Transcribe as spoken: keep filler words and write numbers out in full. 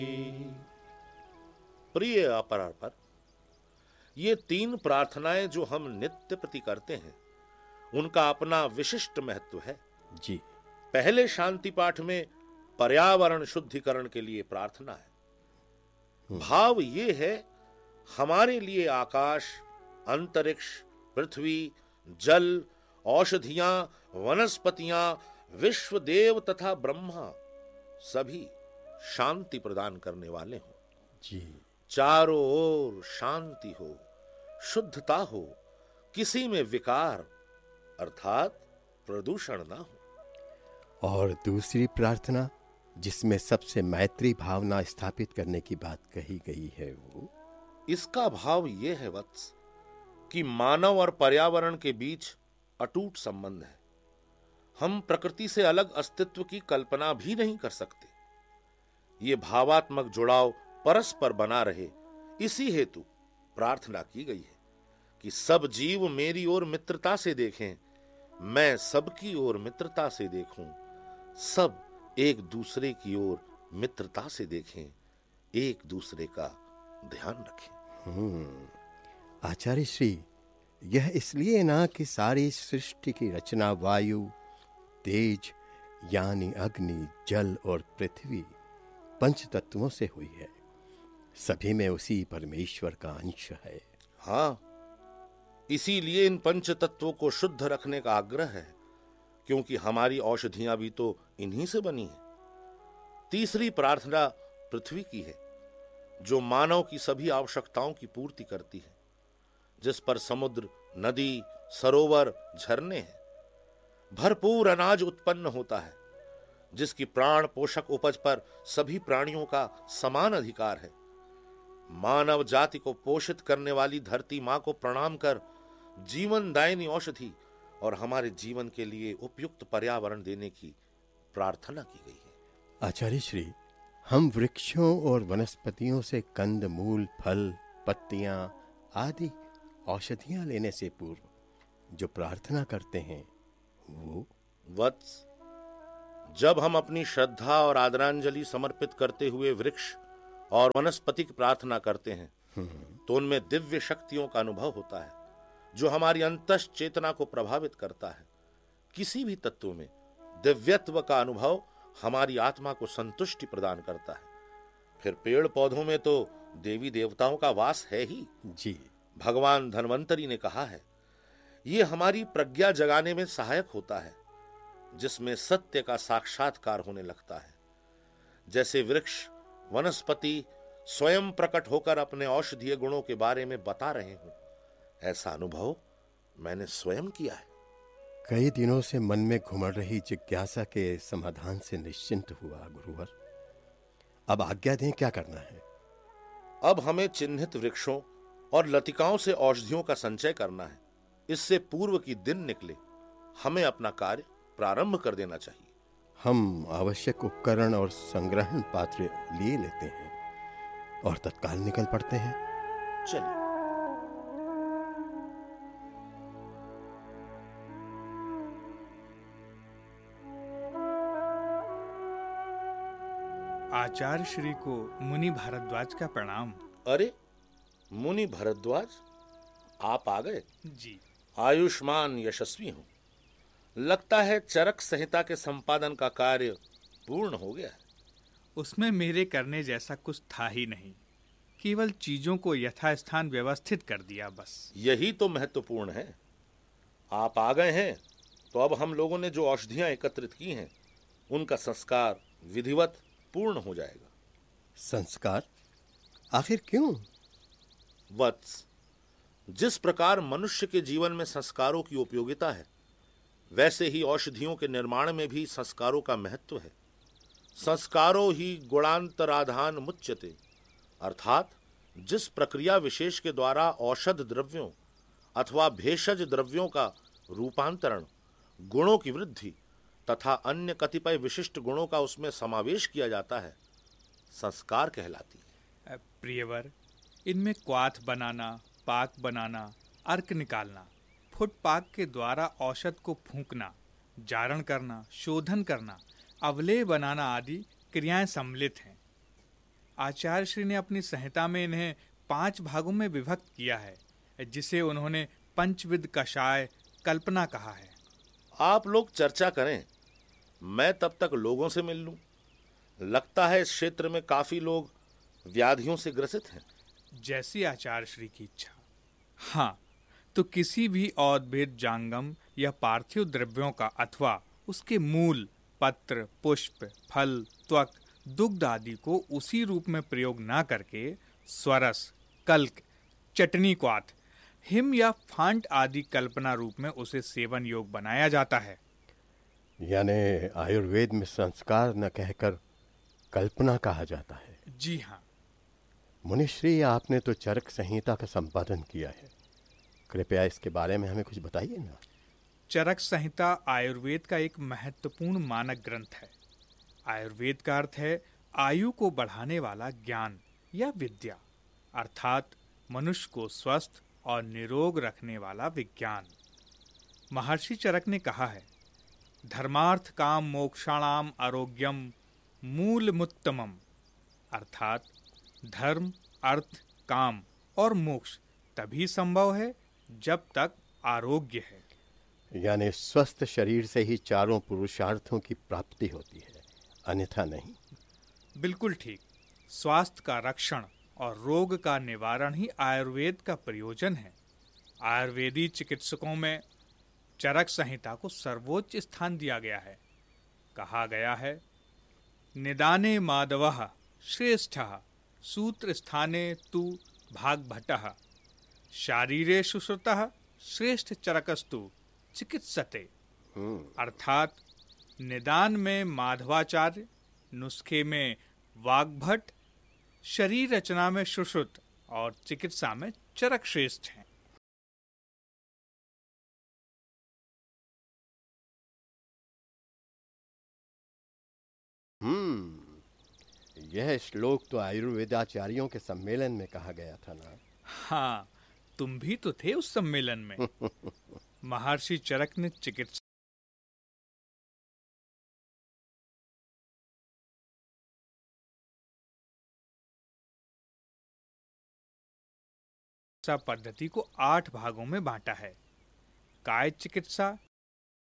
प्रिय अपरापर, ये तीन प्रार्थनाएं जो हम नित्य प्रति करते हैं उनका अपना विशिष्ट महत्व है जी। पहले शांति पाठ में पर्यावरण शुद्धिकरण के लिए प्रार्थना है। भाव ये है, हमारे लिए आकाश, अंतरिक्ष, पृथ्वी, जल, औषधियां, वनस्पतियां, विश्व देव तथा ब्रह्मा सभी शांति प्रदान करने वाले हों जी। चारों ओर शांति हो, शुद्धता हो, किसी में विकार अर्थात प्रदूषण ना हो। और दूसरी प्रार्थना जिसमें सबसे मैत्री भावना स्थापित करने की बात कही गई है, वो इसका भाव यह है वत्स कि मानव और पर्यावरण के बीच अटूट संबंध है। हम प्रकृति से अलग अस्तित्व की कल्पना भी नहीं कर सकते। ये भावात्मक जुड़ाव परस्पर बना रहे, इसी हेतु प्रार्थना की गई है कि सब जीव मेरी ओर मित्रता से देखें, मैं सबकी ओर मित्रता से देखूं, सब एक दूसरे की ओर मित्रता से देखें, एक दूसरे का ध्यान रखें। हम्म आचार्य श्री, यह इसलिए ना कि सारी सृष्टि की रचना वायु, तेज यानी अग्नि, जल और पृथ्वी पंच तत्वों से हुई है। सभी में उसी परमेश्वर का अंश है। हाँ, इसीलिए इन पंच तत्वों को शुद्ध रखने का आग्रह है, क्योंकि हमारी औषधियां भी तो इन्हीं से बनी हैं। तीसरी प्रार्थना पृथ्वी की है, जो मानव की सभी आवश्यकताओं की पूर्ति करती है, जिस पर समुद्र, नदी, सरोवर, झरने हैं। भरपूर अनाज उत्पन्न होता है, जिसकी प्राण पोषक उपज पर सभी प्राणियों का समान अधिकार है। मानव जाति को पोषित करने वाली धरती मां को प्रणाम कर जीवनदायिनी औषधि और हमारे जीवन के लिए उपयुक्त पर्यावरण देने की प्रार्थना की गई है। आचार्य श्री, हम वृक्षों और वनस्पतियों से कंद मूल, फल, पत्तियां आदि औषधियां लेने से पूर्व जो प्रार्थना करते हैं वो वत्स, जब हम अपनी श्रद्धा और आदरांजलि समर्पित करते हुए वृक्ष और वनस्पति की प्रार्थना करते हैं तो उनमें दिव्य शक्तियों का अनुभव होता है, जो हमारी अंतस चेतना को प्रभावित करता है। किसी भी तत्व में दिव्यत्व का अनुभव हमारी आत्मा को संतुष्टि प्रदान करता है। फिर पेड़ पौधों में तो देवी देवताओं का वास है ही जी। भगवान धन्वंतरी ने कहा है, ये हमारी प्रज्ञा जगाने में सहायक होता है, जिसमें सत्य का साक्षात्कार होने लगता है। जैसे वृक्ष, वनस्पति स्वयं प्रकट होकर अपने औषधीय गुणों के बारे में बता रहे हों, ऐसा अनुभव मैंने स्वयं किया है। कई दिनों से मन में घुमड़ रही जिज्ञासा के समाधान से निश्चिंत हुआ गुरुवर। अब आज्ञा दें, क्या करना है? अब हमें चिन्हित वृक्षों और लतिकाओं से औषधियों का संचय करना है। इससे पूर्व की दिन निकले हमें अपना कार्य प्रारंभ कर देना चाहिए। हम आवश्यक उपकरण और संग्रहण पात्र लिए लेते हैं और तत्काल निकल पड़ते हैं। चलिए। आचार्य श्री को मुनि भारद्वाज का प्रणाम। अरे मुनि भारद्वाज, आप आ गए? जी। आयुष्मान यशस्वी हूं। लगता है चरक संहिता के संपादन का कार्य पूर्ण हो गया है। उसमें मेरे करने जैसा कुछ था ही नहीं, केवल चीजों को यथास्थान व्यवस्थित कर दिया बस। यही तो महत्वपूर्ण है। आप आ गए हैं तो अब हम लोगों ने जो औषधियां एकत्रित की हैं उनका संस्कार विधिवत पूर्ण हो जाएगा। संस्कार? आखिर क्यों? वत्स, जिस प्रकार मनुष्य के जीवन में संस्कारों की उपयोगिता है, वैसे ही औषधियों के निर्माण में भी संस्कारों का महत्व है। संस्कारों ही गुणांतराधान मुच्यते, अर्थात जिस प्रक्रिया विशेष के द्वारा औषध द्रव्यों अथवा भेषज द्रव्यों का रूपांतरण, गुणों की वृद्धि तथा अन्य कतिपय विशिष्ट गुणों का उसमें समावेश किया जाता है, संस्कार कहलाती है। प्रियवर, इनमें क्वाथ बनाना, पाक बनाना, अर्क निकालना, फुट पाक के द्वारा औषध को फूंकना, जारण करना, शोधन करना, अवलेह बनाना आदि क्रियाएं सम्मिलित हैं। आचार्य श्री ने अपनी संहिता में इन्हें पांच भागों में विभक्त किया है, जिसे उन्होंने पंचविध कषाय कल्पना कहा है। आप लोग चर्चा करें, मैं तब तक लोगों से मिल लूं। लगता है इस क्षेत्र में काफी लोग व्याधियों से ग्रसित हैं। जैसी आचार्य श्री की इच्छा। हाँ, तो किसी भी औद्भिद जांगम या पार्थिव द्रव्यों का अथवा उसके मूल, पत्र, पुष्प, फल, त्वक, दुग्ध आदि को उसी रूप में प्रयोग ना करके स्वरस, कल्क, चटनी क्वाथ, हिम या फांट आदि कल्पना रूप में उसे सेवन योग बनाया जाता है। यानी आयुर्वेद में संस्कार न कहकर कल्पना कहा जाता है। जी हाँ। मुनिश्री, आपने तो चरक संहिता का संपादन किया है, कृपया इसके बारे में हमें कुछ बताइए ना। चरक संहिता आयुर्वेद का एक महत्वपूर्ण मानक ग्रंथ है। आयुर्वेद का अर्थ है आयु को बढ़ाने वाला ज्ञान या विद्या, अर्थात मनुष्य को स्वस्थ और निरोग रखने वाला विज्ञान। महर्षि चरक ने कहा है, धर्मार्थ काम मोक्षाणाम आरोग्यम मूलमुत्तमम, अर्थात धर्म, अर्थ, काम और मोक्ष तभी संभव है जब तक आरोग्य है। यानी स्वस्थ शरीर से ही चारों पुरुषार्थों की प्राप्ति होती है, अन्यथा नहीं। बिल्कुल ठीक। स्वास्थ्य का रक्षण और रोग का निवारण ही आयुर्वेद का प्रयोजन है। आयुर्वेदी चिकित्सकों में चरक संहिता को सर्वोच्च स्थान दिया गया है। कहा गया है, निदाने माधवः श्रेष्ठः सूत्र स्थाने तु भागभटः शारीरे सुश्रुतः श्रेष्ठ चरकस्तु चिकित्सते। अर्थात निदान में माधवाचार्य, नुस्खे में वाग्भट, शरीर रचना में सुश्रुत और चिकित्सा में चरक श्रेष्ठ हैं। हम्म यह श्लोक तो आयुर्वेदाचार्यों के सम्मेलन में कहा गया था ना। हाँ, तुम भी तो थे उस सम्मेलन में। महर्षि चरक ने चिकित्सा पद्धति को आठ भागों में बांटा है। काय चिकित्सा,